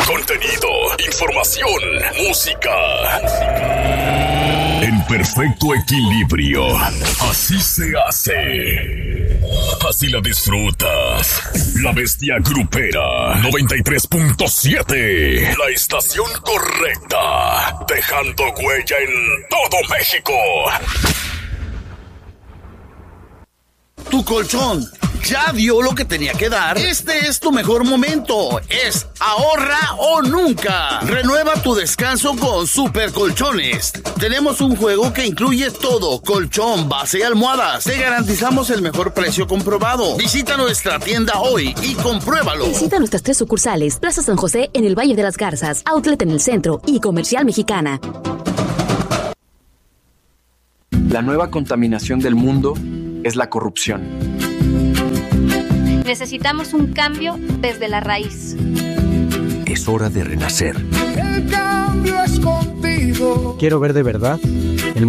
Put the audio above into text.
Contenido, información, música. En perfecto equilibrio. Así se hace. Así la disfrutas. La Bestia Grupera 93.7. La estación correcta. Dejando huella en todo México. Tu colchón ya dio lo que tenía que dar. Este es tu mejor momento. Es ahorra o nunca. Renueva tu descanso con Super Colchones. Tenemos un juego que incluye todo: colchón, base y almohadas. Te garantizamos el mejor precio comprobado. Visita nuestra tienda hoy y compruébalo. Visita nuestras 3 sucursales: Plaza San José en el Valle de las Garzas, Outlet en el centro y Comercial Mexicana. La nueva contaminación del mundo es la corrupción. Necesitamos un cambio desde la raíz. Es hora de renacer. El cambio es contigo. Quiero ver de verdad